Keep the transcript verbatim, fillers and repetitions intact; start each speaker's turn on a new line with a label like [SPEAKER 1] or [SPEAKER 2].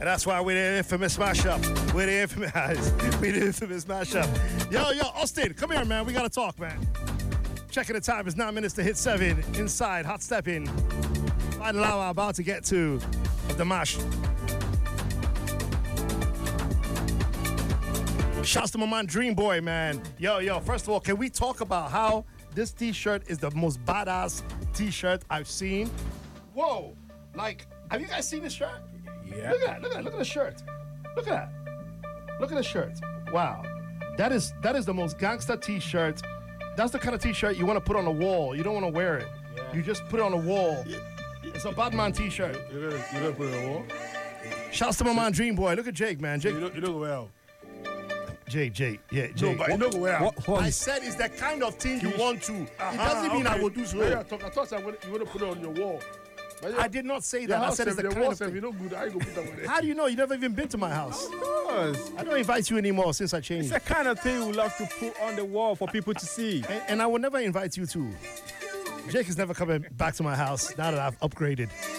[SPEAKER 1] And that's why we're the infamous mashup. We're the infamous, we're the infamous mashup. Yo, yo, Austin, come here, man. We got to talk, man. Checking the time. It's nine minutes to hit seven. Inside, hot stepping. Final hour about to get to of the mash. Shouts to my man Dream Boy, man. Yo, yo, first of all, can we talk about how this t-shirt is the most badass t-shirt I've seen? Whoa. Like, have you guys seen this shirt?
[SPEAKER 2] Yeah.
[SPEAKER 1] Look at that. Look at that. Look at the shirt. Look at that. Look at the shirt. Wow. That is that is the most gangster t-shirt. That's the kind of t-shirt you want to put on the wall. You don't want to wear it. Yeah. You just put it on the wall. It's a Batman t-shirt.
[SPEAKER 2] You don't, you don't put it on the wall?
[SPEAKER 1] Shouts to my man Dream Boy. Look at Jake, man. Jake.
[SPEAKER 2] You don't, you don't go well.
[SPEAKER 1] Jake, Jake, yeah, Jake.
[SPEAKER 2] No, but you don't go well.
[SPEAKER 3] What, what
[SPEAKER 1] I
[SPEAKER 3] is-
[SPEAKER 1] said it's the kind of thing you want to.
[SPEAKER 2] Uh-huh,
[SPEAKER 1] It doesn't mean I
[SPEAKER 2] okay.
[SPEAKER 1] will do so.
[SPEAKER 2] Yeah, I thought, I thought I would, you want to put it on your wall. But
[SPEAKER 1] I did not say
[SPEAKER 2] your
[SPEAKER 1] that. I
[SPEAKER 2] house
[SPEAKER 1] said it's
[SPEAKER 2] self,
[SPEAKER 1] the
[SPEAKER 2] your
[SPEAKER 1] kind
[SPEAKER 2] wall
[SPEAKER 1] of
[SPEAKER 2] self,
[SPEAKER 1] thing.
[SPEAKER 2] you know good. How you gonna put that on there?
[SPEAKER 1] How do you know? You never even been to my house.
[SPEAKER 3] Yes.
[SPEAKER 1] I don't invite you anymore since I changed.
[SPEAKER 3] It's the kind of thing we love to put on the wall for people to see.
[SPEAKER 1] And, and I will never invite you to. Jake is never coming back to my house now that I've upgraded.